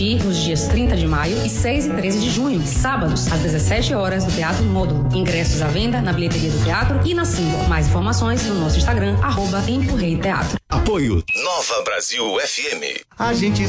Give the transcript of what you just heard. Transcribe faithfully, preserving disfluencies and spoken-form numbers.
assistir nos dias trinta de maio e seis e treze de junho, sábados, às dezessete horas, no Teatro Módulo. Ingressos à venda na bilheteria do teatro e na Símbolo. Mais informações no nosso Instagram, arroba Tempo Rei Teatro. Apoio Nova Brasil F M. A gente